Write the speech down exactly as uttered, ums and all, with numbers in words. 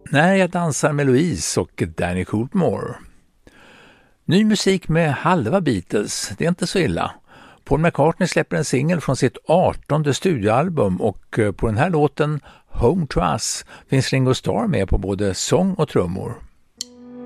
När jag dansar med Louise och Danny Coultmore. Ny musik med halva Beatles, det är inte så illa. Paul McCartney släpper en singel från sitt artonde studioalbum och på den här låten Home to Us finns Ringo Starr med på både sång och trummor.